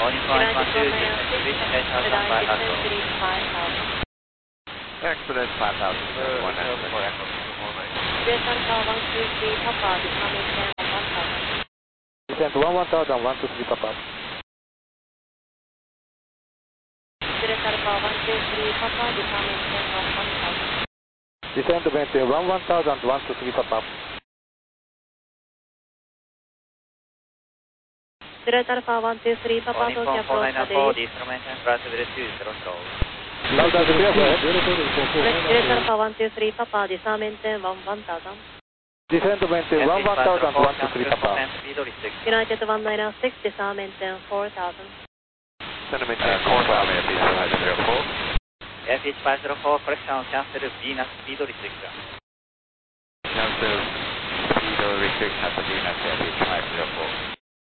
Exodus 5000, one Echo. US Alpha 123 Papa, descending 10 1000. Descent 11000, 123 Papa. US Alpha 123 Papa, descending 10 1000. Descent maintain 11000, 123 Papa. US Alpha 123 Papa, to approach the base. Delta clear, go ahead. US Alpha 123 Papa, descend maintain 1000. Descent maintain 11000, 123 Papa. United 196, descend maintain 4000. Center maintain 4000, Airfield 504, correction, cancel Venus speed restriction. Cancel speed restriction at Venus Airfield 504.